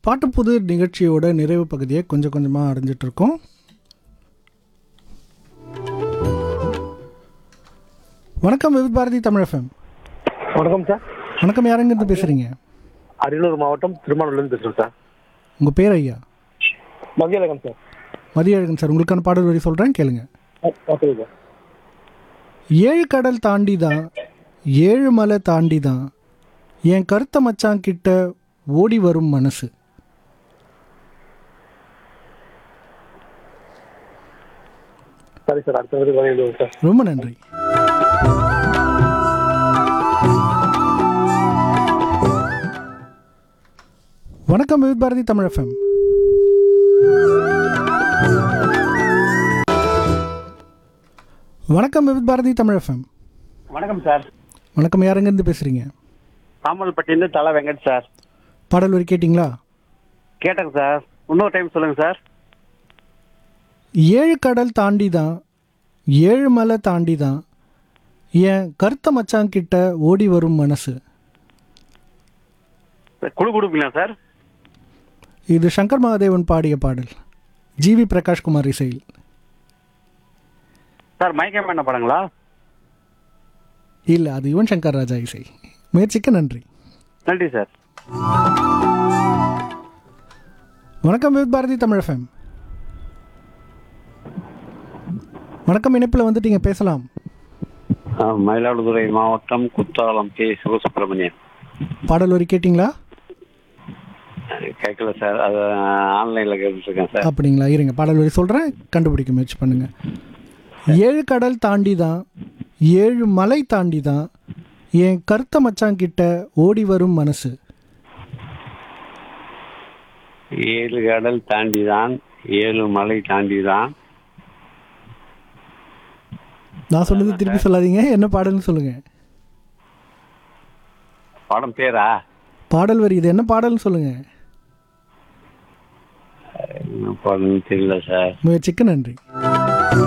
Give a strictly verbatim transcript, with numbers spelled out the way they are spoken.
பாட்டுப்புது நிகழ்ச்சியோட நிறைவு பகுதியை கொஞ்சம் கொஞ்சமாக அடைஞ்சிட்டு இருக்கோம். வணக்கம் விவித் பாரதி தமிழ் எஃப்எம். வணக்கம் சார். வணக்கம், யாருங்கிருந்து பேசுகிறீங்க? அரியலூர் மாவட்டம் திருமாவளூர்லேருந்து பேசுகிறேன் சார். உங்கள் பேர் ஐயா? மதியழகன் சார். மதியழகன் சார், உங்களுக்கான பாடல் வரி சொல்கிறேன், கேளுங்க. Okay sir. ஏழு கடல் தாண்டி தான், ஏழு மலை தாண்டி தான், என் கருத்த மச்சான் கிட்ட ஓடி வரும் மனசு. சரி சார், அடுத்த வரைக்கும் வரையிடுவோம் சார். ரொம்ப நன்றி. வணக்கம் விவித் பாரதி தமிழ் எஃப்எம். வணக்கம் விவித் பாரதி தமிழ் எஃப்எம். வணக்கம் சார். வணக்கம், யாருங்கிருந்து பேசுகிறீங்க? சாமல்பட்டியிருந்து தலை வெங்கட் சார். பாடல் வரி கேட்டிங்களா? கேட்டேங்க சார். இன்னொரு டைம் சொல்லுங்கள் சார். ஏழு கடல் தாண்டி தான், ஏழு மலை தாண்டி தான், என் கருத்த மச்சான் கிட்ட ஓடி வரும் மனசு. குழு கொடுப்பீங்களா சார்? இது சங்கர் மகாதேவன் பாடிய பாடல், ஜிவி பிரகாஷ்குமார் இசையில். சார் மயக்கம் என்ன படங்களா? இல்லை, அது யுவன் சங்கர் ராஜா இசை. முயற்சிக்க நன்றி. நன்றி சார். வணக்கம் விவித் பாரதி தமிழ் எஃப்எம். வணக்கம், இணைப்பில் வந்துட்டீங்க, பேசலாம். மயிலாடுதுறை மாவட்டம் குத்தாலம் கே சிவசுப்பிரமணியன். பாடல் வரி கேட்டிங்களா? கேட்கல சார், அது ஆன்லைனில் கேட்டுருக்கேன் சார். அப்படிங்களா? இருங்க, பாடல் வரி சொல்கிறேன், கண்டுபிடிக்க முயற்சி பண்ணுங்க. ஏழு கடல் தாண்டி தான், ஏழு மலை தாண்டி தான், என் கருத்த மச்சான் கிட்ட ஓடி வரும் மனசு. ஏழு கடல் தாண்டி தான், ஏழு மலை தாண்டி தான். நான் சொன்னது திருப்பி சொல்லாதீங்க, என்ன பாடல்னு சொல்லுங்க. படம் பேரா? பாடல் வரி, இது என்ன பாடல்னு சொல்லுங்க. என்ன படம் தெரியல சார். முயற்சிக்கு நன்றி.